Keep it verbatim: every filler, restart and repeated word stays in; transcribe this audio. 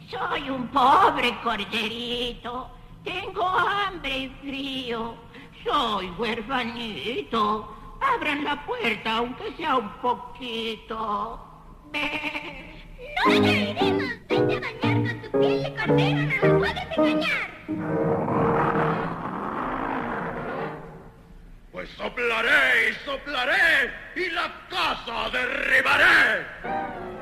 Soy un pobre corderito. Tengo hambre y frío. Soy huerfanito. Abran la puerta, aunque sea un poquito. ¡Ve! ¡No te iremos! ¡Vente a bañar con tu piel de cordero! ¡No nos puedes engañar! Pues soplaré y soplaré y la casa derribaré.